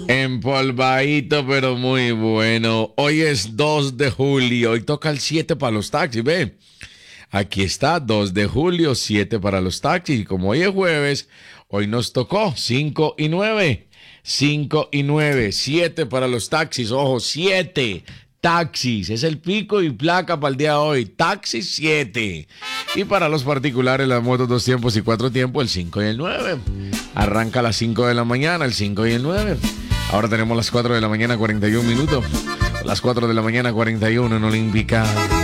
Empolvadito, pero muy bueno. Hoy es 2 de julio y toca el 7 para los taxis, ve. Aquí está, 2 de julio, 7 para los taxis. Y como hoy es jueves, hoy nos tocó 5 y 9. 5 y 9, 7 para los taxis. Ojo, 7 taxis. Es el pico y placa para el día de hoy. Taxis 7. Y para los particulares, las motos 2 tiempos y 4 tiempos, el 5 y el 9. Arranca a las 5 de la mañana, el 5 y el 9. Ahora tenemos las 4 de la mañana, 41 minutos. Las 4 de la mañana, 41 en Olímpica.